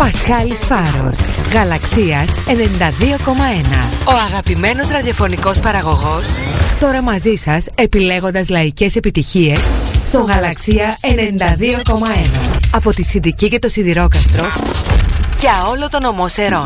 Πασχάλης Φάρος, Γαλαξίας 92,1. Ο αγαπημένος ραδιοφωνικός παραγωγός, τώρα μαζί σας επιλέγοντας λαϊκές επιτυχίες στο Γαλαξία 92,1. Από τη Συντική και το Σιδηρόκαστρο για όλο τον ομό Σερών.